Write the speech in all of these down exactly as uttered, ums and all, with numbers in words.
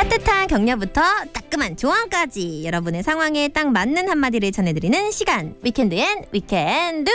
따뜻한 격려부터 따끔한 조언까지 여러분의 상황에 딱 맞는 한마디를 전해드리는 시간, 위켄드엔 위켄드.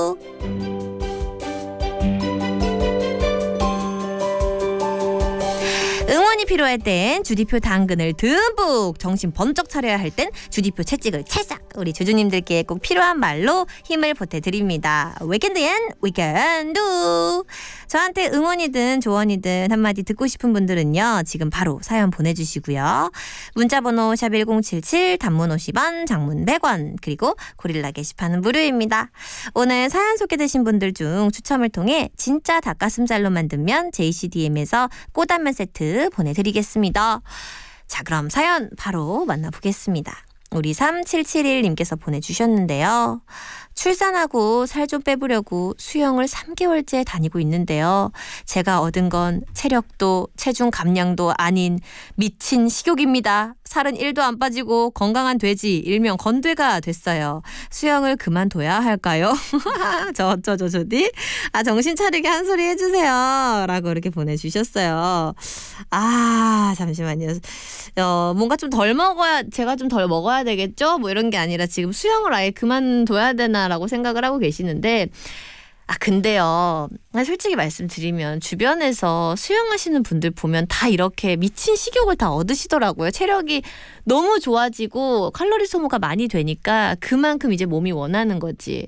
응원이 필요할 땐 주디표 당근을 듬뿍, 정신 번쩍 차려야 할 땐 주디표 채찍을 찰싹. 우리 주주님들께 꼭 필요한 말로 힘을 보태드립니다. 위켄드엔 위켄드. 저한테 응원이든 조언이든 한마디 듣고 싶은 분들은요, 지금 바로 사연 보내주시고요. 문자번호 샵 일공칠칠, 단문 오십 원, 장문 백 원, 그리고 고릴라 게시판은 무료입니다. 오늘 사연 소개되신 분들 중 추첨을 통해 진짜 닭가슴살로 만든 면 제이씨디엠에서 꼬단면 세트 보내드리겠습니다. 자, 그럼 사연 바로 만나보겠습니다. 우리 삼칠칠일 님께서 보내주셨는데요. 출산하고 살 좀 빼보려고 수영을 삼 개월째 다니고 있는데요. 제가 얻은 건 체력도 체중 감량도 아닌 미친 식욕입니다. 살은 일도 안 빠지고 건강한 돼지, 일명 건돼가 됐어요. 수영을 그만둬야 할까요? 저 어쩌죠 저디? 아, 정신 차리게 한 소리 해주세요 라고 이렇게 보내주셨어요. 아, 잠시만요. 어, 뭔가 좀 덜 먹어야, 제가 좀 덜 먹어야 되겠죠? 뭐 이런 게 아니라 지금 수영을 아예 그만둬야 되나 라고 생각을 하고 계시는데, 아 근데요, 솔직히 말씀드리면 주변에서 수영하시는 분들 보면 다 이렇게 미친 식욕을 다 얻으시더라고요. 체력이 너무 좋아지고 칼로리 소모가 많이 되니까 그만큼 이제 몸이 원하는 거지.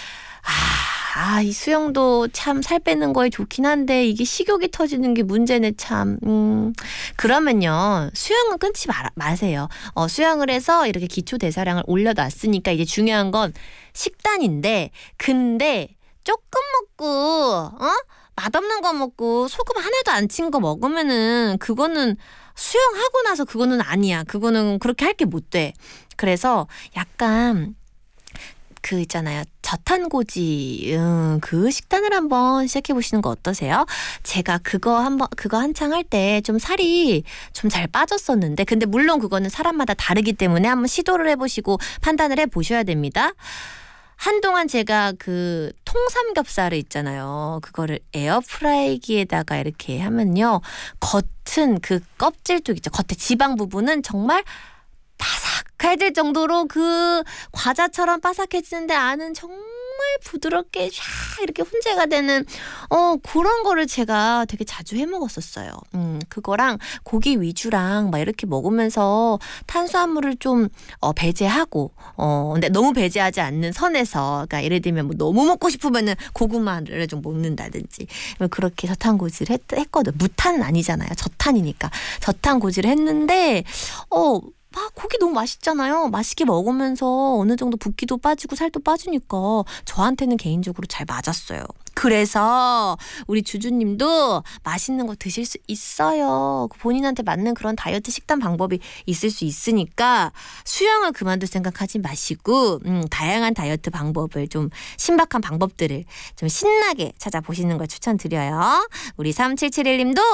아, 아, 이 수영도 참 살 빼는 거에 좋긴 한데 이게 식욕이 터지는 게 문제네 참. 음, 그러면요, 수영은 끊지 마, 마세요. 어, 수영을 해서 이렇게 기초 대사량을 올려놨으니까 이제 중요한 건 식단인데, 근데 조금 먹고 어? 맛없는 거 먹고 소금 하나도 안 친 거 먹으면은 그거는 수영하고 나서 그거는 아니야. 그거는 그렇게 할 게 못 돼. 그래서 약간 그 있잖아요, 저탄고지, 음, 그 식단을 한번 시작해 보시는 거 어떠세요? 제가 그거 한번 그거 한창 할 때 좀 살이 좀 잘 빠졌었는데, 근데 물론 그거는 사람마다 다르기 때문에 한번 시도를 해보시고 판단을 해보셔야 됩니다. 한동안 제가 그 통삼겹살을 있잖아요. 그거를 에어프라이기에다가 이렇게 하면요, 겉은 그 껍질 쪽 있죠. 겉에 지방 부분은 정말 바삭해야 될 정도로 그 과자처럼 바삭해지는데 안은 정말 부드럽게 샥 이렇게 훈제가 되는 어 그런 거를 제가 되게 자주 해 먹었었어요. 음 그거랑 고기 위주랑 막 이렇게 먹으면서 탄수화물을 좀 어, 배제하고, 어 근데 너무 배제하지 않는 선에서, 그러니까 예를 들면 뭐 너무 먹고 싶으면은 고구마를 좀 먹는다든지 그렇게 저탄고지를 했, 했거든. 무탄은 아니잖아요. 저탄이니까 저탄고지를 했는데 어. 막 고기 너무 맛있잖아요. 맛있게 먹으면서 어느 정도 붓기도 빠지고 살도 빠지니까 저한테는 개인적으로 잘 맞았어요. 그래서 우리 주주님도 맛있는 거 드실 수 있어요. 본인한테 맞는 그런 다이어트 식단 방법이 있을 수 있으니까 수영을 그만둘 생각하지 마시고, 음, 다양한 다이어트 방법을, 좀 신박한 방법들을 좀 신나게 찾아보시는 걸 추천드려요. 우리 삼칠칠일 님도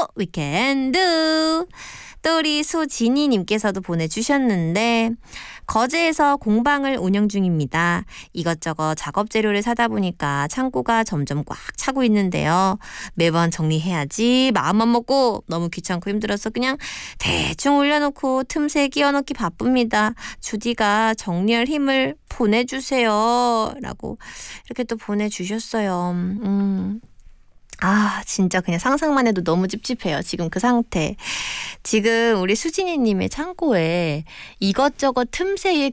위켄드. 또 우리 수진이님께서도 보내주셨는데, 거제에서 공방을 운영 중입니다. 이것저것 작업 재료를 사다 보니까 창고가 점점 꽉 차고 있는데요. 매번 정리해야지 마음만 먹고 너무 귀찮고 힘들어서 그냥 대충 올려놓고 틈새 끼워넣기 바쁩니다. 주디가 정리할 힘을 보내주세요 라고 이렇게 또 보내주셨어요. 음. 아, 진짜 그냥 상상만 해도 너무 찝찝해요. 지금 그 상태. 지금 우리 수진이님의 창고에 이것저것 틈새에